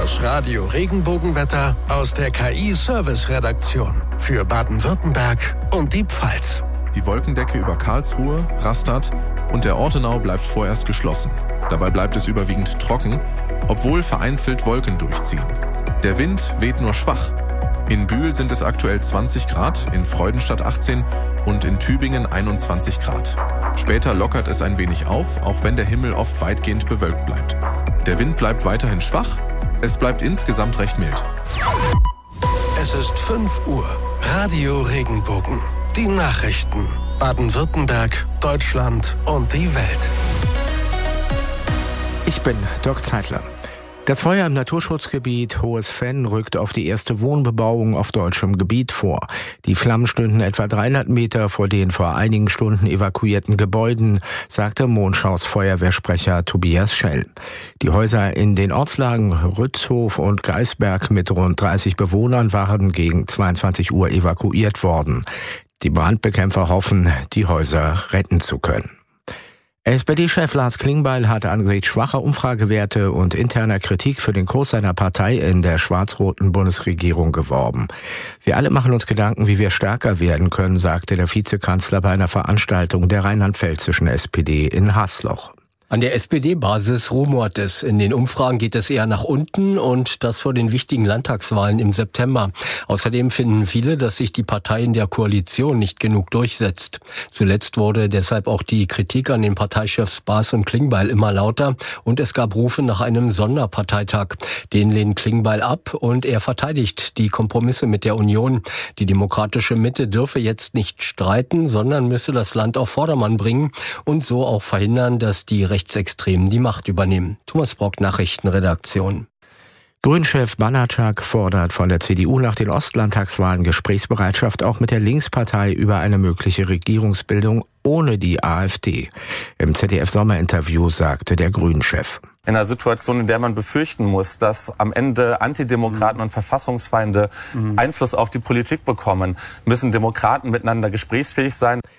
Das Radio Regenbogenwetter aus der KI-Service-Redaktion für Baden-Württemberg und die Pfalz. Die Wolkendecke über Karlsruhe, Rastatt und der Ortenau bleibt vorerst geschlossen. Dabei bleibt es überwiegend trocken, obwohl vereinzelt Wolken durchziehen. Der Wind weht nur schwach. In Bühl sind es aktuell 20 Grad, in Freudenstadt 18 und in Tübingen 21 Grad. Später lockert es ein wenig auf, auch wenn der Himmel oft weitgehend bewölkt bleibt. Der Wind bleibt weiterhin schwach, es bleibt insgesamt recht mild. Es ist 5 Uhr. Radio Regenbogen. Die Nachrichten. Baden-Württemberg, Deutschland und die Welt. Ich bin Dirk Zeitler. Das Feuer im Naturschutzgebiet Hohes Venn rückt auf die erste Wohnbebauung auf deutschem Gebiet vor. Die Flammen stünden etwa 300 Meter vor den vor einigen Stunden evakuierten Gebäuden, sagte Monschaus Feuerwehrsprecher Tobias Schell. Die Häuser in den Ortslagen Rützhof und Geisberg mit rund 30 Bewohnern waren gegen 22 Uhr evakuiert worden. Die Brandbekämpfer hoffen, die Häuser retten zu können. SPD-Chef Lars Klingbeil hat angesichts schwacher Umfragewerte und interner Kritik für den Kurs seiner Partei in der schwarz-roten Bundesregierung geworben. Wir alle machen uns Gedanken, wie wir stärker werden können, sagte der Vizekanzler bei einer Veranstaltung der rheinland-pfälzischen SPD in Hasloch. An der SPD-Basis rumort es. In den Umfragen geht es eher nach unten und das vor den wichtigen Landtagswahlen im September. Außerdem finden viele, dass sich die Partei in der Koalition nicht genug durchsetzt. Zuletzt wurde deshalb auch die Kritik an den Parteichefs Baas und Klingbeil immer lauter und es gab Rufe nach einem Sonderparteitag. Den lehnt Klingbeil ab und er verteidigt die Kompromisse mit der Union. Die demokratische Mitte dürfe jetzt nicht streiten, sondern müsse das Land auf Vordermann bringen und so auch verhindern, dass die Rechtsextremen die Macht übernehmen. Thomas Brock, Nachrichtenredaktion. Grünchef Banatschak fordert von der CDU nach den Ostlandtagswahlen Gesprächsbereitschaft auch mit der Linkspartei über eine mögliche Regierungsbildung ohne die AfD. Im ZDF-Sommerinterview sagte der Grünchef: In einer Situation, in der man befürchten muss, dass am Ende Antidemokraten und Verfassungsfeinde Einfluss auf die Politik bekommen, müssen Demokraten miteinander gesprächsfähig sein.